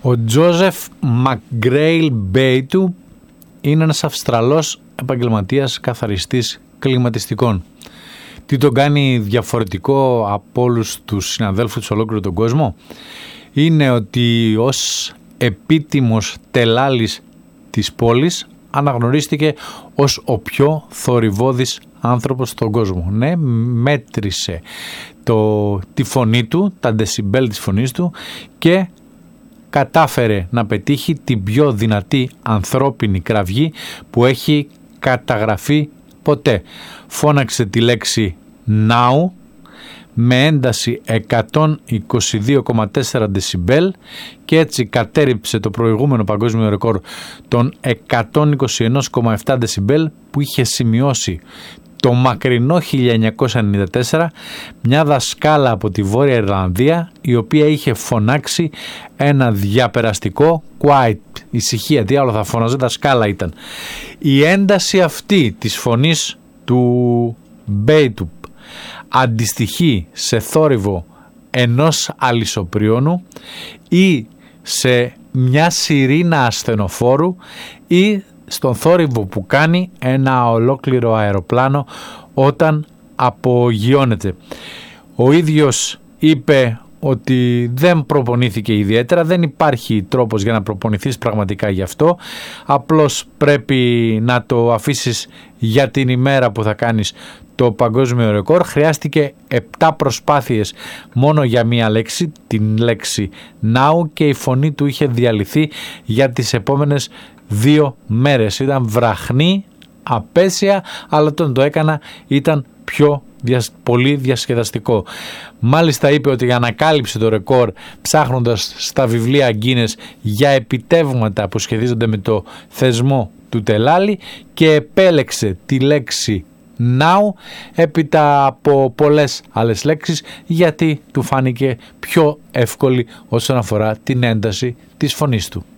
Ο Τζόζεφ Μακγκρέιλ Μπέιτου είναι ένας Αυστραλός επαγγελματίας καθαριστής κλιματιστικών. Τι τον κάνει διαφορετικό από όλους τους συναδέλφους σε ολόκληρο τον κόσμο? Είναι ότι ως επίτιμος τελάλης της πόλης αναγνωρίστηκε ως ο πιο θορυβώδης άνθρωπος στον κόσμο. Ναι, μέτρησε τη φωνή του, τα δεσιμπέλ της φωνής του και κατάφερε να πετύχει την πιο δυνατή ανθρώπινη κραυγή που έχει καταγραφεί ποτέ. Φώναξε τη λέξη now με ένταση 122,4 δεσιμπέλ και έτσι κατέρριψε το προηγούμενο παγκόσμιο ρεκόρ των 121,7 δεσιμπέλ που είχε σημειώσει το μακρινό 1994 μια δασκάλα από τη Βόρεια Ιρλανδία, η οποία είχε φωνάξει ένα διαπεραστικό quiet, ησυχία, τι άλλο θα φώναζε, δασκάλα ήταν. Η ένταση αυτή της φωνής του Μπέιτου αντιστοιχεί σε θόρυβο ενός αλυσοπριώνου ή σε μια σιρήνα ασθενοφόρου ή στον θόρυβο που κάνει ένα ολόκληρο αεροπλάνο όταν απογειώνεται. Ο ίδιος είπε ότι δεν προπονήθηκε ιδιαίτερα, δεν υπάρχει τρόπος για να προπονηθείς πραγματικά γι' αυτό, απλώς πρέπει να το αφήσεις για την ημέρα που θα κάνεις το παγκόσμιο ρεκόρ. Χρειάστηκε 7 προσπάθειες μόνο για μία λέξη, την λέξη now, και η φωνή του είχε διαλυθεί για τις επόμενες 2 μέρες. Ήταν βραχνή, απέσια, αλλά όταν το έκανα ήταν πολύ διασκεδαστικό. Μάλιστα είπε ότι ανακάλυψε το ρεκόρ ψάχνοντας στα βιβλία Guinness για επιτεύγματα που σχετίζονται με το θεσμό του τελάλη και επέλεξε τη λέξη now έπειτα από πολλές άλλες λέξεις γιατί του φάνηκε πιο εύκολη όσον αφορά την ένταση της φωνής του.